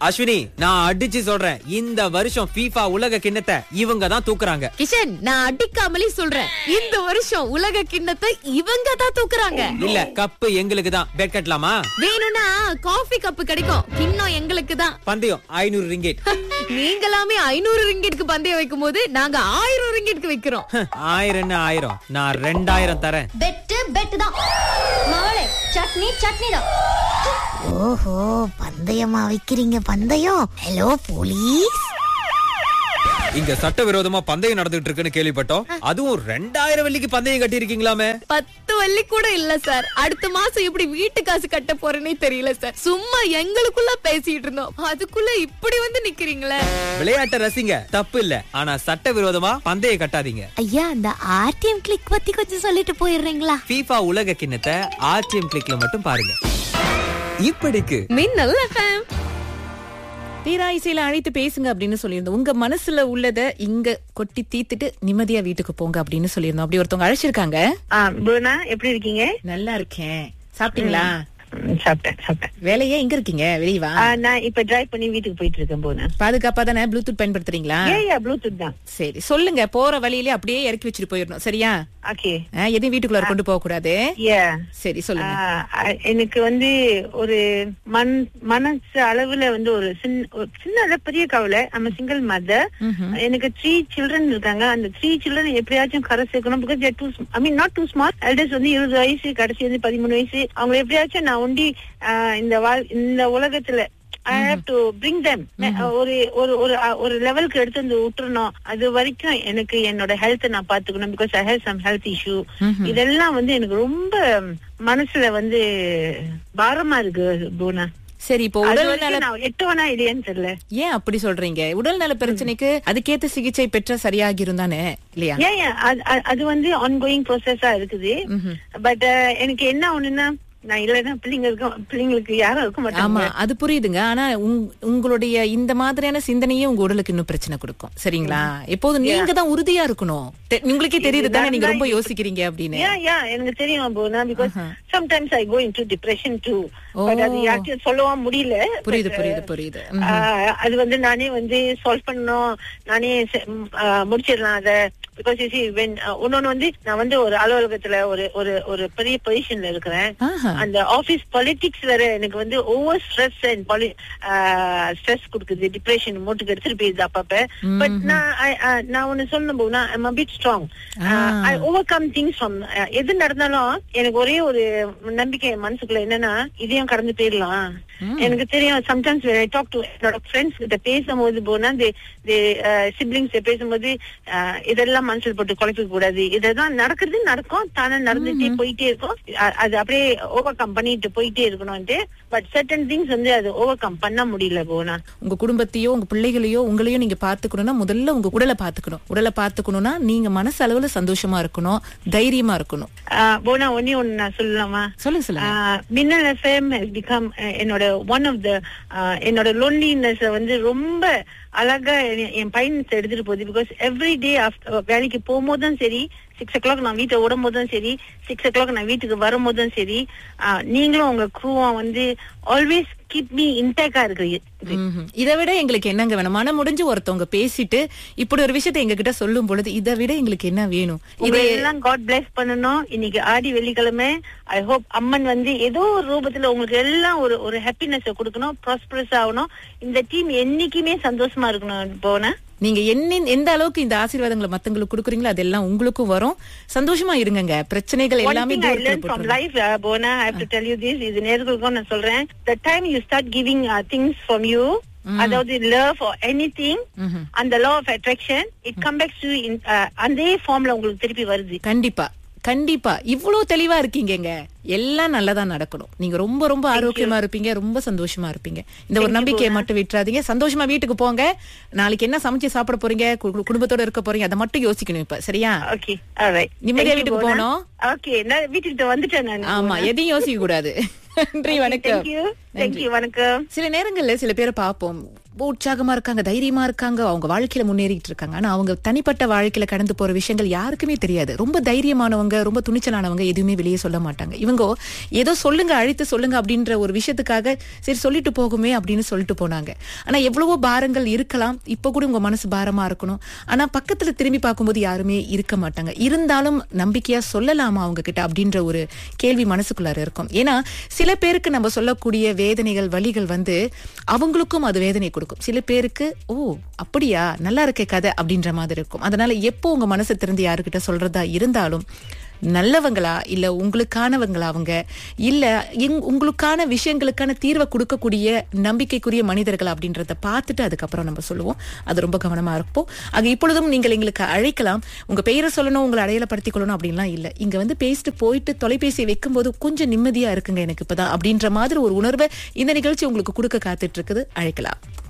அஸ்வினி, நான் அடிச்சு சொல்றேன், இந்த வருஷம் FIFA உலக கிண்ணத்தை இவங்க தான் தூக்குறாங்க. கிஷன், நான் அடிக்காமலே சொல்றேன், இந்த வருஷம் உலக கிண்ணத்தை இவங்க தான் தூக்குறாங்க. இல்ல, கப்பு எங்களுக்கு தான். பெட் கட்டலாமா? வேணும்னா காஃபி கப்பு கிடைக்கும், கிண்ணம் எங்களுக்கு தான். பந்தயம் 500 ரிங்கெட். நீங்களாமே 500 ரிங்கெட்க்கு பந்தயம் வைக்கும் போது நாங்க 1000 ரிங்கெட்க்கு வைக்கிறோம். 1000 என்ன 1000, நான் 2000 தரேன். பெட்டு தான் மகளே. சட்னி தான். ஓஹோ, பந்தயமா வைக்கிறீங்க பந்தயம்? Hello police. இங்க சட்டவிரோதமா பந்தயம் நடந்துட்டு இருக்குன்னு கேள்விப்பட்டோம். அதுவும் 2000 வெள்ளிக்கு பந்தயம் கட்டி இருக்கீங்களாமே? 10 வெள்ளி கூட இல்ல சார். அடுத்த மாசம் எப்படி வீட்டு காசு கட்ட போறேனே தெரியல சார். சும்மா எங்களுக்குள்ள பேசிட்டு இருந்தோம், அதுக்குள்ள இப்படி வந்து நிக்கிறீங்களே. விளையாட்ட ரசிங்க, தப்பு இல்ல. ஆனா சட்டவிரோதமா பந்தயம் கட்டாதீங்க. ஐயா, அந்த RTM கிளிக் பத்தி கொஞ்சம் சொல்லிட்டு போயிடுறீங்களா? FIFA உலக கிண்ணத்தை RTM கிளிக்ல மட்டும் பாருங்க. இப்படிக்கு மின்னல் FM. தீராயிசையில அழைத்து பேசுங்க அப்படின்னு சொல்லியிருந்தோம். உங்க மனசுல உள்ளத இங்க கொட்டி தீத்துட்டு நிம்மதியா வீட்டுக்கு போங்க அப்படின்னு சொல்லியிருந்தோம். அப்படி ஒருத்தவங்க அழைச்சிருக்காங்க. புவனா, எப்படி இருக்கீங்க? நல்லா இருக்கேன். சாப்பிட்டீங்களா? சாப்பிட்டேன். வேலையே எங்க இருக்கீங்க? வெளிய வா. நான் இப்ப டிரைவ் பண்ணி வீட்டுக்கு போயிட்டு இருக்கேன். போனா பாதுகாப்பா தானே? ப்ளூடூத் பயன்படுத்துறீங்களா? ப்ளூடூத் தான். சரி, சொல்லுங்க. போற வழியிலே அப்படியே இறக்கி வச்சுட்டு போயிடணும், சரியா? ஓகே. எதையும் வீட்டுக்குள்ள கொண்டு போக கூடாது. சரி, சொல்லுங்க. எனக்கு ஒரு மனசு அளவுல ஒரு சின்ன பெரிய கவலை. நம்ம சிங்கிள் மதர். எனக்கு 3 சில்ட்ரன் இருக்காங்க. அந்த 3 சில்ட்ரன் எப்படியாச்சும் கரை சேர்க்கணும். Because not two small. Elders 20 வயசு, கடைசி 13 வயசு. அவங்க எப்படியாச்சும் நான் ஒண்டி இந்த உலகத்துல I have to bring them ஒரு லெவலுக்கு எடுத்து விட்டுறணும். அது வரைக்கும் எனக்கு என்னோட ஹெல்த் நான் பாத்துக்கணும். Because I have some health issue. இதெல்லாம் எனக்கு ரொம்ப மனசுல பாரமா இருக்கு போனா. சரி, இப்போ உடல்நல எட்டுவனா இல்லையான்னு தெரியல. ஏன் அப்படி சொல்றீங்க? உடல்நல பிரச்சனைக்கு அதுக்கேத்த சிகிச்சை பெற்ற சரியாகி இருந்தானே இல்லையா? அது ஆன்கோயிங் ப்ரோசஸா இருக்குது. பட் எனக்கு என்ன ஒண்ணுன்னா, நான் இல்லன்னா பிள்ளைங்களுக்கு யாரும் இருக்க மாட்டாங்க. ஆமா, அது புரியுதுங்க. ஆனா உங்களுடைய இந்த மாதிரியான சிந்தனையே உங்க உடலுக்கு இன்னும் பிரச்சனை கொடுக்கும், சரிங்களா? எப்போதும் நீங்க தான் உறுதியா இருக்கணும். உங்களுக்கே தெரியுது தானே நீங்க ரொம்ப யோசிக்கிறீங்க அப்படின்னு. எனக்கு தெரியும் போனா. Because sometimes I go into depression two. But அது யார்கிட்டயும் சொல்லவும் முடியல. புரியுது. அது நானே சால்வ் பண்ணணும், நானே முடிச்சிடலாம் அத. பிகாஸ் இன்னொன்னு நான் ஒரு அலுவலகத்துல ஒரு பெரிய பொசிஷன்ல இருக்கிறேன். அந்த ஆபீஸ் பாலிடிக்ஸ் வேற எனக்கு ஓவர் ஸ்ட்ரெஸ் அண்ட் ஸ்ட்ரெஸ் கொடுக்குது. டிப்ரெஷன் மூட்டுக்கு எடுத்துட்டு போயிருது அப்பப்ப. பட் நான் ஒண்ணு சொல்லணும் போனா, I'm a bit strong. I overcome things from எது நடந்தாலும் எனக்கு ஒரே ஒரு நம்பிக்கை மனசுக்குள்ள என்னன்னா, இதையும் கடந்து போயிடலாம். எனக்கு தெரியும். Sometimes when I talk to என்னோட ஃப்ரெண்ட்ஸ் கிட்ட பேசும்போது போனா, சிப்ளிங்ஸ் பேசும்போது இதெல்லாம் மனசுல போட்டு குழப்பிக்க கூடாது. இதெல்லாம் நடக்கும், தானே நடந்துட்டே போயிட்டே இருக்கும். அது அப்படியே ஓவர் கம் பண்ணிட்டு போயிட்டே இருக்கணும்ட்டு. பட் சர்டன் திங்ஸ் அது ஓவர் கம் பண்ண முடியல போனா. உங்க குடும்பத்தையோ உங்க பிள்ளைகளையோ உங்களையும் நீங்க பாத்துக்கணும்னா முதல்ல உங்க உடலை பாத்துக்கணும்னா நீங்க மனசு அளவுல சந்தோஷமா இருக்கணும், தைரியமா இருக்கணும். போனா ஒண்ணு நான் சொல்லலாமா? சொல்லுங்க. மின்னல் FM has become என்னோட ஒன் ஆஃப் த என்னோட லோன்லினஸ் ரொம்ப அழகா என் பையன் எடுத்துட்டு போகுது. பிகாஸ் எவ்ரி டே வேலைக்கு போகும்போதும் சரி, 6 o'clock நான் வீட்டை ஓடும் போதும் சரி, 6 o'clock நான் வீட்டுக்கு வரும் போதும் சரி, நீங்களும் உங்க க்ரூவும் ஆல்வேஸ் கீப் மீ இன்டேக்கா இருக்கு. இதை விட எங்களுக்கு என்னங்க வேணும்? மனம் முடிஞ்சு ஒருத்தவங்க பேசிட்டு இப்படி ஒரு விஷயத்தை எங்க கிட்ட சொல்லும் பொழுது இதை விட எங்களுக்கு என்ன வேணும்? இதெல்லாம் காட் பிளஸ் பண்ணணும். இன்னைக்கு ஆடி வெள்ளிக்கிழமை. ஐ ஹோப் அம்மன் ஏதோ ஒரு ரூபத்துல உங்களுக்கு எல்லாம் ஒரு ஹாப்பினஸ் கொடுக்கணும், ப்ராஸ்பரஸ் ஆகணும். இந்த டீம் என்னைக்குமே சந்தோஷமா இருக்கணும். போனா நீங்க எந்த அளவுக்கு இந்த ஆசீர்வாதங்களை மத்தவங்களுக்கு கொடுக்குறீங்களோ அதெல்லாம் உங்களுக்கும் வரும். சந்தோஷமா இருங்க. பிரச்சனைகள் எல்லாமே நேர்களுக்கும் நான் சொல்றேன். the time you start giving things from you, அதாவது love or anything, அந்த law of attraction, it comes back to you அதே ஃபார்ம்ல உங்களுக்கு திருப்பி வருது. கண்டிப்பா இவ்வளவு தெளிவா இருக்கீங்க. எல்லாம் நல்லதா நடக்கணும். நீங்க ரொம்ப ரொம்ப ஆரோக்கியமா இருப்பீங்க, ரொம்ப சந்தோஷமா இருப்பீங்க. இந்த ஒரு நம்பிக்கையை மட்டும் விட்டுறாதீங்க. சந்தோஷமா வீட்டுக்கு போங்க. நாளைக்கு என்ன சமைச்சு சாப்பிட போறீங்க, குடும்பத்தோட இருக்க போறீங்க, அதை மட்டும் யோசிக்கணும் இப்ப, சரியா? நிம்மதியா வீட்டுக்கு போகணும். வீட்டுக்கு வந்துட்டேன். ஆமா, எதையும் யோசிக்க கூடாது. நன்றி, வணக்கம். தேங்க்யூ, வணக்கம். சில நேரங்கள்ல சில பேரை பார்ப்போம், உற்சாகமா இருக்காங்க, தைரியமா இருக்காங்க, அவங்க வாழ்க்கையில முன்னேறிட்டு இருக்காங்க. ஆனா அவங்க தனிப்பட்ட வாழ்க்கையில கடந்து போற விஷயங்கள் யாருக்குமே தெரியாது. ரொம்ப தைரியமானவங்க, ரொம்ப துணிச்சலானவங்க எதுவுமே வெளியே சொல்ல மாட்டாங்க. இவங்க ஏதோ சொல்லுங்க, அழைத்து சொல்லுங்க அப்படின்ற ஒரு விஷயத்துக்காக சரி சொல்லிட்டு போகுமே அப்படின்னு சொல்லிட்டு போனாங்க. ஆனா எவ்வளவோ பாரங்கள் இருக்கலாம், இப்ப கூட உங்க மனசு பாரமா இருக்கணும். ஆனா பக்கத்துல திரும்பி பார்க்கும்போது யாருமே இருக்க மாட்டாங்க. இருந்தாலும் நம்பிக்கையா சொல்லலாமா அவங்க கிட்ட அப்படின்ற ஒரு கேள்வி மனசுக்குள்ளார இருக்கும். ஏன்னா சில பேருக்கு நம்ம சொல்லக்கூடிய வேதனைகள், வலிகள் அவங்களுக்கும் அது வேதனை கொடுக்கும். சில பேருக்கு அப்படியா, நல்லா இருக்கே கதை அப்படின்ற மாதிரி இருக்கும். அதனால எப்போ உங்க மனசை திறந்து யாருக்கிட்ட சொல்றதா இருந்தாலும் நல்லவங்களா இல்ல உங்களுக்கானவங்களா, அவங்க இல்ல உங்களுக்கான விஷயங்களுக்கான தீர்வை கொடுக்கக்கூடிய நம்பிக்கைக்குரிய மனிதர்கள் அப்படின்றத பார்த்துட்டு அதுக்கப்புறம் நம்ம சொல்லுவோம். அது ரொம்ப கவனமா இருப்போம். ஆக இப்பொழுதும் நீங்கள் எங்களுக்கு அழைக்கலாம். உங்க பெயரை சொல்லணும், உங்களை அடையாளப்படுத்திக் கொள்ளணும் அப்படின்லாம் இல்ல. இங்க பேசிட்டு போயிட்டு தொலைபேசியை வைக்கும் போது கொஞ்சம் நிம்மதியா இருக்குங்க எனக்கு இப்பதான் அப்படின்ற மாதிரி ஒரு உணர்வை இந்த நிகழ்ச்சி உங்களுக்கு கொடுக்க காத்துட்டு இருக்குது. அழைக்கலாம்.